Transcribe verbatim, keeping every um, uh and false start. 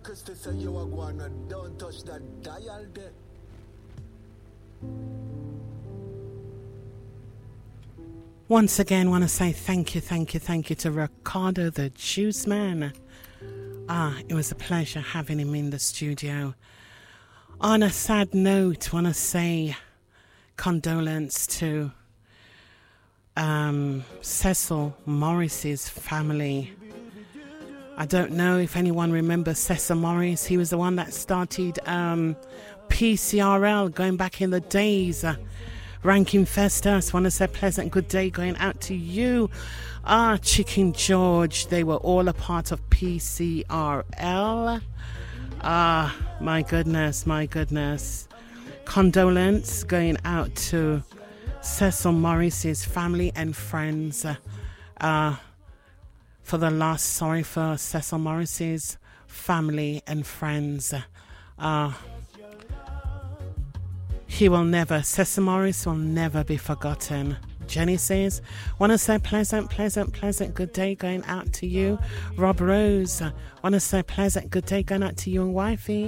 Christy say you are going and don't touch that dial there. Once again, want to say thank you, thank you, thank you to Ricardo the Juice Man. Ah, it was a pleasure having him in the studio. On a sad note, want to say condolence to um, Cecil Morris's family. I don't know if anyone remembers Cecil Morris. He was the one that started um, P C R L going back in the days. Uh, Ranking Festus, want to say pleasant good day going out to you. Ah, Chicken George, they were all a part of P C R L. Ah, my goodness, my goodness. Condolence going out to Cecil Morris's family and friends. Uh, for the loss, sorry for Cecil Morris's family and friends. Uh, He will never, Cecil Morris will never be forgotten. Jenny says, want to say pleasant, pleasant, pleasant good day going out to you. Rob Rose, want to say pleasant good day going out to you and wifey.